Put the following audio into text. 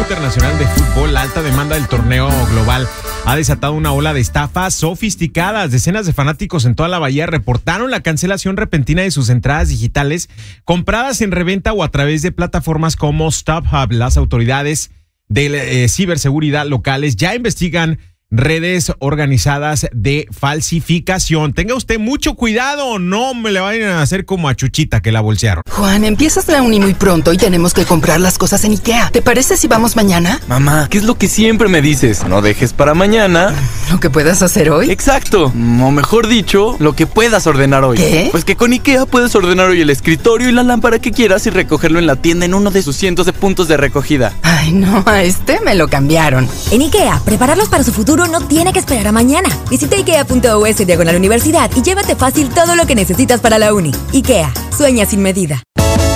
Internacional de Fútbol, la alta demanda del torneo global ha desatado una ola de estafas sofisticadas. Decenas de fanáticos en toda la bahía reportaron la cancelación repentina de sus entradas digitales compradas en reventa o a través de plataformas como StubHub. Las autoridades de ciberseguridad locales ya investigan redes organizadas de falsificación. Tenga usted mucho cuidado, no me le vayan a hacer como a Chuchita que la bolsearon. Juan, empiezas la uni muy pronto y tenemos que comprar las cosas en IKEA. ¿Te parece si vamos mañana? Mamá, ¿qué es lo que siempre me dices? No dejes para mañana ¿Lo que puedas hacer hoy? Exacto, o mejor dicho, lo que puedas ordenar hoy. ¿Qué? Pues que con IKEA puedes ordenar hoy el escritorio y la lámpara que quieras y recogerlo en la tienda en uno de sus cientos de puntos de recogida. Ay, no, a este me lo cambiaron. En IKEA, prepararlos para su futuro no tiene que esperar a mañana. Visita ikea.us/universidad y llévate fácil todo lo que necesitas para la uni. IKEA, sueña sin medida.